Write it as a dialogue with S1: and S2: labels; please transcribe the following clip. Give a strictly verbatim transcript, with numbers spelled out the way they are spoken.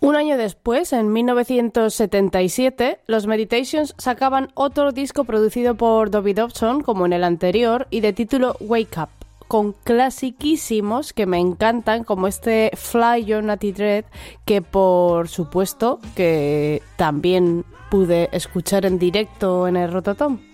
S1: Un año después, en mil novecientos setenta y siete, los Meditations sacaban otro disco producido por Bobby Dobson, como en el anterior, y de título Wake Up, con clasiquísimos que me encantan, como este Fly Your Natty Dread, que por supuesto que también pude escuchar en directo en el Rototom.